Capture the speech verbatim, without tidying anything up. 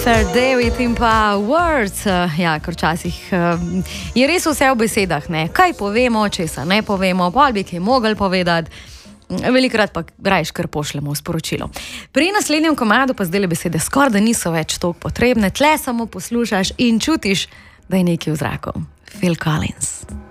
Fair David in pa Words. Ja, ker včasih je res vse v besedah, ne? Kaj povemo, česa ne povemo, pa bi kaj mogli povedati. Velikrat pa rajš kar pošljemo v sporočilo. Pri naslednjem komadu pa zdaj besede skoraj da niso več toliko potrebne, tle samo poslušaš in čutiš, da je nekaj v zraku. Phil Collins.